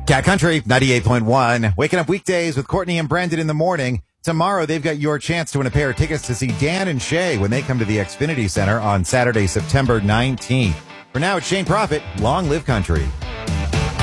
Cat Country 98.1. Waking up weekdays with Courtney and Brendan in the morning. Tomorrow, they've got your chance to win a pair of tickets to see Dan and Shay when they come to the Xfinity Center on Saturday, September 19th. For now, it's Shane Prophet. Long live country.